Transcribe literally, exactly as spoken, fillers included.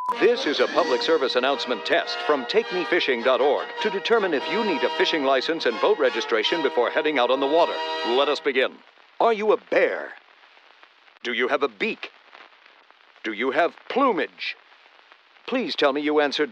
This is a public service announcement test from take me fishing dot org to determine if you need a fishing license and boat registration before heading out on the water. Let us begin. Are you a bear? Do you have a beak? Do you have plumage? Please tell me you answered